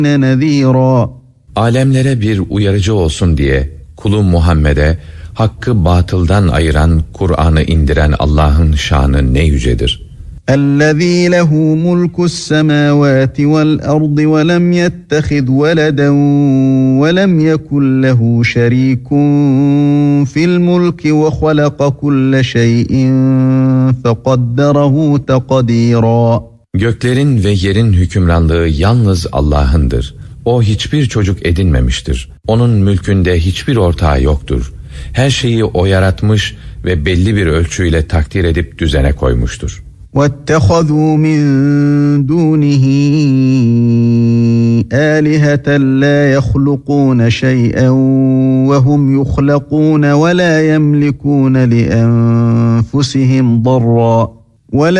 نذيرا. Alemlere bir uyarıcı olsun diye kulu Muhammed'e hakkı batıldan ayıran Kur'an'ı indiren Allah'ın şanı ne yücedir. الذي له ملك السماوات والأرض ولم يتخذ ولدا ولم يكن له شريك في الملك وخلق كل شيء فقدره تقديرا. Göklerin ve yerin hükümranlığı yalnız Allah'ındır. O hiçbir çocuk edinmemiştir. Onun mülkünde hiçbir ortağı yoktur. Her şeyi O yaratmış ve belli bir ölçüyle takdir edip düzene koymuştur. وَاتَّخَذُوا مِنْ دُونِهِ آلِهَةً لَا يَخْلُقُونَ شَيْئًا وَهُمْ يُخْلَقُونَ وَلَا يَمْلِكُونَ لِأَنْفُسِهِمْ ضَرًّا